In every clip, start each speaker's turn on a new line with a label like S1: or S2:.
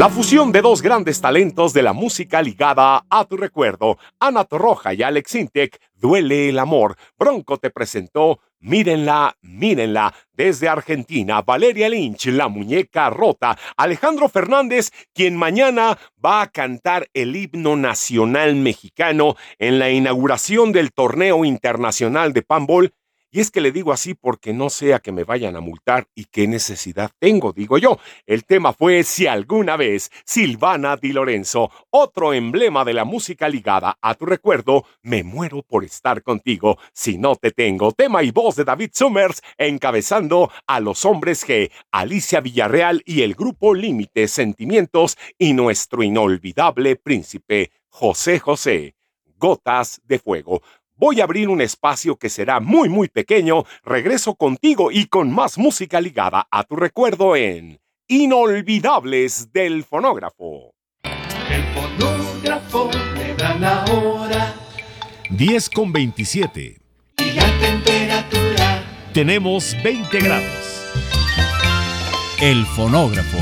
S1: La fusión de dos grandes talentos de la música ligada a tu recuerdo, Ana Torroja y Alex Sintek, Duele el amor. Bronco te presentó Mírenla, mírenla. Desde Argentina, Valeria Lynch, La muñeca rota. Alejandro Fernández, quien mañana va a cantar el himno nacional mexicano en la inauguración del torneo internacional de Panball. Y es que le digo así porque no sea que me vayan a multar y qué necesidad tengo, digo yo. El tema fue Si alguna vez, Silvana Di Lorenzo, otro emblema de la música ligada a tu recuerdo, Me muero por estar contigo, Si no te tengo, tema y voz de David Summers, encabezando a Los Hombres G, Alicia Villarreal y el grupo Límite Sentimientos y nuestro inolvidable príncipe José José, Gotas de Fuego. Voy a abrir un espacio que será muy, muy pequeño. Regreso contigo y con más música ligada a tu recuerdo en Inolvidables del Fonógrafo.
S2: El fonógrafo le da la hora.
S3: 10:27.
S2: Y la temperatura.
S3: Tenemos 20 grados. El fonógrafo.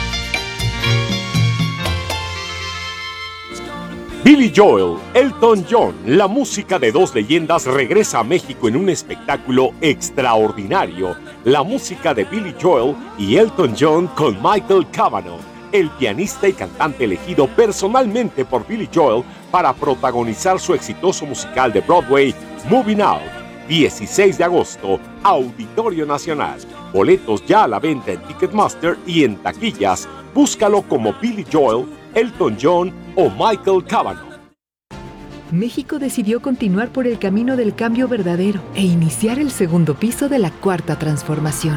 S1: Billy Joel, Elton John, la música de dos leyendas regresa a México en un espectáculo extraordinario. La música de Billy Joel y Elton John con Michael Cavanaugh, el pianista y cantante elegido personalmente por Billy Joel para protagonizar su exitoso musical de Broadway, Moving Out. 16 de agosto, Auditorio Nacional. Boletos ya a la venta en Ticketmaster y en taquillas. Búscalo como Billy Joel, Elton John o Michael Cavanaugh.
S4: México decidió continuar por el camino del cambio verdadero e iniciar el segundo piso de la Cuarta Transformación.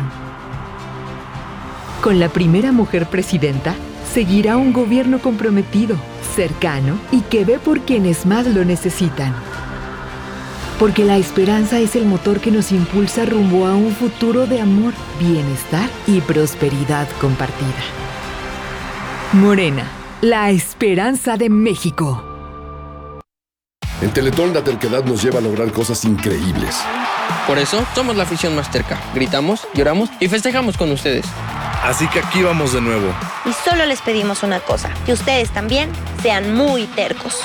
S4: Con la primera mujer presidenta, seguirá un gobierno comprometido, cercano y que ve por quienes más lo necesitan. Porque la esperanza es el motor que nos impulsa rumbo a un futuro de amor, bienestar y prosperidad compartida. Morena, la esperanza de México.
S5: En Teletón la terquedad nos lleva a lograr cosas increíbles.
S6: Por eso somos la afición más terca. Gritamos, lloramos y festejamos con ustedes.
S7: Así que aquí vamos de nuevo.
S8: Y solo les pedimos una cosa, que ustedes también sean muy tercos.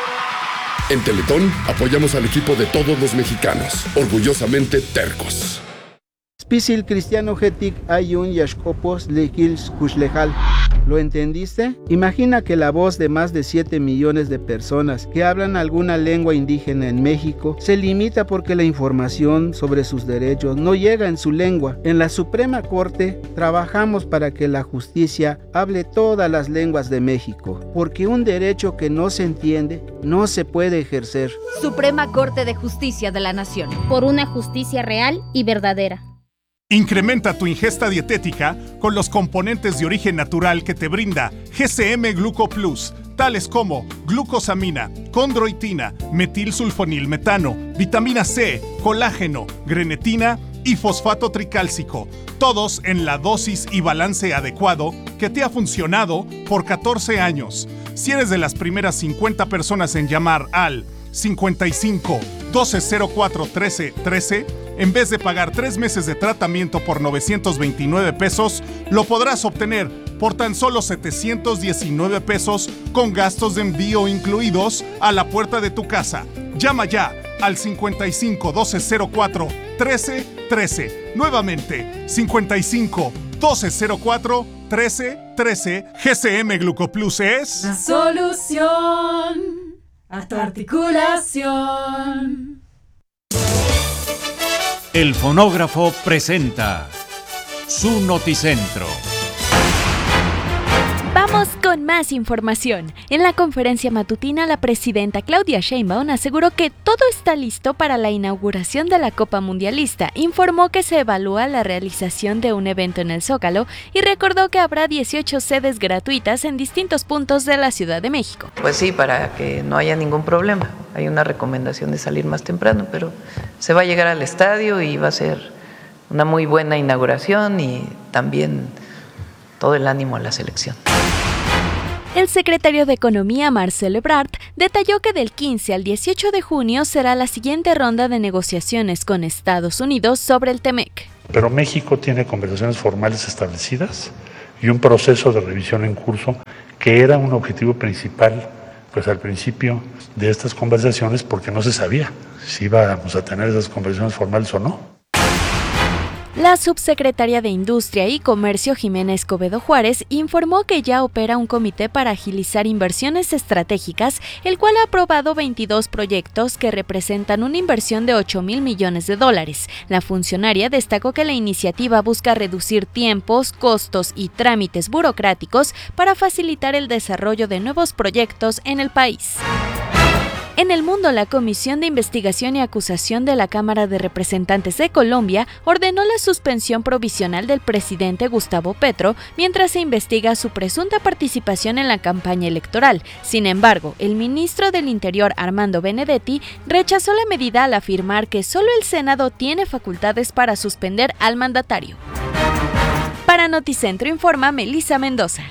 S5: En Teletón apoyamos al equipo de todos los mexicanos, orgullosamente tercos.
S9: Spisil Cristiano Getic Ayun Yashkopos Lekils Kushlejal. ¿Lo entendiste? Imagina que la voz de más de 7 millones de personas que hablan alguna lengua indígena en México se limita porque la información sobre sus derechos no llega en su lengua. En la Suprema Corte trabajamos para que la justicia hable todas las lenguas de México, porque un derecho que no se entiende no se puede ejercer.
S10: Suprema Corte de Justicia de la Nación.
S11: Por una justicia real y verdadera.
S12: Incrementa tu ingesta dietética con los componentes de origen natural que te brinda GCM Gluco Plus, tales como glucosamina, condroitina, metilsulfonilmetano, vitamina C, colágeno, grenetina y fosfato tricálcico, todos en la dosis y balance adecuado que te ha funcionado por 14 años. Si eres de las primeras 50 personas en llamar al 55 1204 13 13, en vez de pagar 3 meses de tratamiento por 929 pesos, lo podrás obtener por tan solo 719 pesos con gastos de envío incluidos a la puerta de tu casa. Llama ya al 55 1204 13 13. Nuevamente, 55 1204 13 13. GCM Glucoplus es
S13: la solución a tu articulación.
S3: El fonógrafo presenta su noticentro.
S14: Vamos con más información. En la conferencia matutina, la presidenta Claudia Sheinbaum aseguró que todo está listo para la inauguración de la Copa Mundialista. Informó que se evalúa la realización de un evento en el Zócalo y recordó que habrá 18 sedes gratuitas en distintos puntos de la Ciudad de México.
S15: Pues sí, para que no haya ningún problema. Hay una recomendación de salir más temprano, pero se va a llegar al estadio y va a ser una muy buena inauguración y también todo el ánimo a la selección.
S14: El secretario de Economía, Marcelo Ebrard, detalló que del 15 al 18 de junio será la siguiente ronda de negociaciones con Estados Unidos sobre el TEMEC.
S16: Pero México tiene conversaciones formales establecidas y un proceso de revisión en curso que era un objetivo principal, pues al principio de estas conversaciones, porque no se sabía si íbamos a tener esas conversaciones formales o no.
S14: La subsecretaria de Industria y Comercio, Jimena Escobedo Juárez, informó que ya opera un comité para agilizar inversiones estratégicas, el cual ha aprobado 22 proyectos que representan una inversión de $8,000 millones. La funcionaria destacó que la iniciativa busca reducir tiempos, costos y trámites burocráticos para facilitar el desarrollo de nuevos proyectos en el país. En el mundo, la Comisión de Investigación y Acusación de la Cámara de Representantes de Colombia ordenó la suspensión provisional del presidente Gustavo Petro mientras se investiga su presunta participación en la campaña electoral. Sin embargo, el ministro del Interior, Armando Benedetti, rechazó la medida al afirmar que solo el Senado tiene facultades para suspender al mandatario. Para Noticentro informa Melissa Mendoza.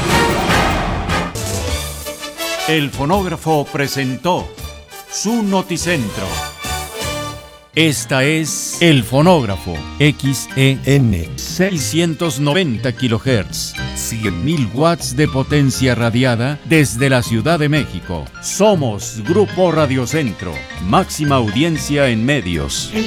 S3: El Fonógrafo presentó su Noticentro. Esta es El Fonógrafo, XEN 690 kHz, 100.000 watts de potencia radiada desde la Ciudad de México. Somos Grupo Radio Centro, máxima audiencia en medios.